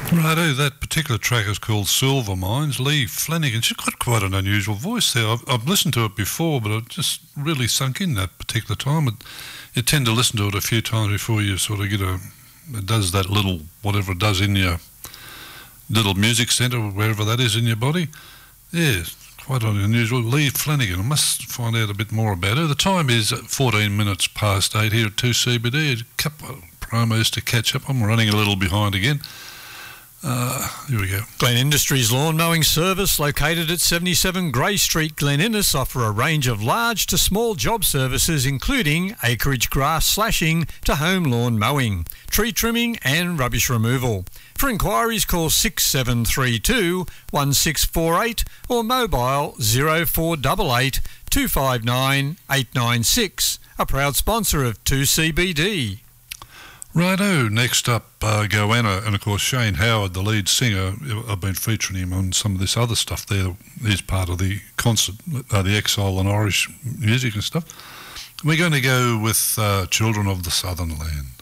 Righto, that particular track is called Silver Mines. Lee Flanagan, she's got quite an unusual voice there. I've listened to it before, but it just really sunk in that particular time. You tend to listen to it a few times before you sort of it does that little, whatever it does in your little music centre, wherever that is in your body. Yeah, quite unusual. Lee Flanagan, I must find out a bit more about her. The time is 14 minutes past 8 here at 2CBD. A couple of promos to catch up. I'm running a little behind again. Here we go. Glen Industries Lawn Mowing Service, located at 77 Grey Street, Glen Innes, offer a range of large to small job services including acreage grass slashing to home lawn mowing, tree trimming and rubbish removal. For inquiries, call 6732 1648 or mobile 0488 259 896. A proud sponsor of 2CBD. Righto, next up, Goanna, and of course Shane Howard, the lead singer. I've been featuring him on some of this other stuff there. He's part of the concert, the Exile and Irish music and stuff. We're going to go with Children of the Southern Land.